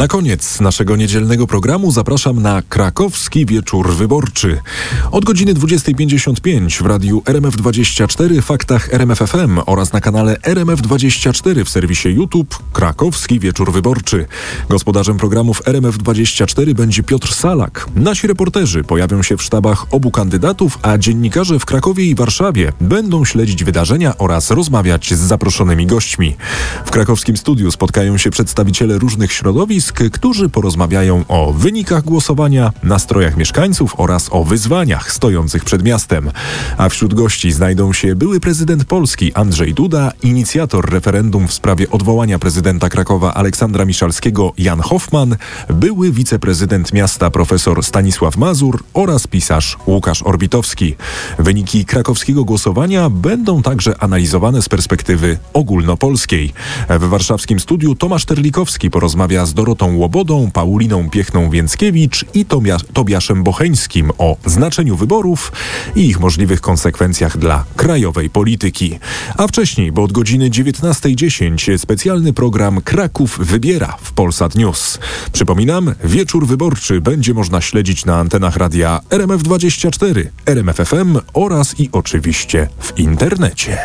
Na koniec naszego niedzielnego programu zapraszam na krakowski wieczór wyborczy. Od godziny 20:55 w radiu RMF24, faktach RMF FM oraz na kanale RMF24 w serwisie YouTube Krakowski wieczór wyborczy. Gospodarzem programów RMF24 będzie Piotr Salak. Nasi reporterzy pojawią się w sztabach obu kandydatów, a dziennikarze w Krakowie i Warszawie będą śledzić wydarzenia oraz rozmawiać z zaproszonymi gośćmi. W krakowskim studiu spotkają się przedstawiciele różnych środowisk, którzy porozmawiają o wynikach głosowania, nastrojach mieszkańców oraz o wyzwaniach stojących przed miastem. A wśród gości znajdą się były prezydent Polski Andrzej Duda, inicjator referendum w sprawie odwołania prezydenta Krakowa Aleksandra Miszalskiego Jan Hoffman, były wiceprezydent miasta profesor Stanisław Mazur oraz pisarz Łukasz Orbitowski. Wyniki krakowskiego głosowania będą także analizowane z perspektywy ogólnopolskiej. W warszawskim studiu Tomasz Terlikowski porozmawia z Dorotą Łobodą, Pauliną Piechną-Więckiewicz i Tobiaszem Bocheńskim o znaczeniu wyborów i ich możliwych konsekwencjach dla krajowej polityki. A wcześniej, bo od godziny 19:10 specjalny program Kraków wybiera w Polsat News. Przypominam, wieczór wyborczy będzie można śledzić na antenach radia RMF24, RMF FM oraz i oczywiście w internecie.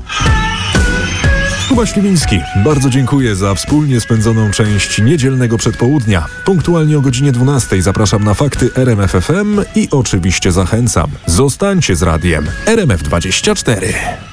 Kuba Śliwiński, bardzo dziękuję za wspólnie spędzoną część niedzielnego przedpołudnia. Punktualnie o godzinie 12:00 zapraszam na fakty RMF FM i oczywiście zachęcam. Zostańcie z radiem RMF24.